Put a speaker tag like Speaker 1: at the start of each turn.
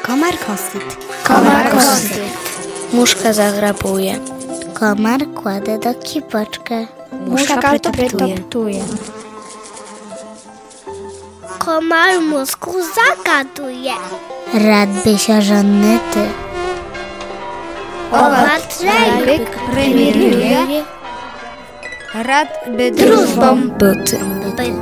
Speaker 1: Komar kosyt.
Speaker 2: Komar kosyt. Muszka zagrabuje.
Speaker 3: Komar kładę do kipoczkę.
Speaker 2: Muszka pretoptuje.
Speaker 3: Komar mózgu zagaduje. Rad by się żonny ty.
Speaker 2: Owad rajbyk premieruje. Rad by drużbą byty.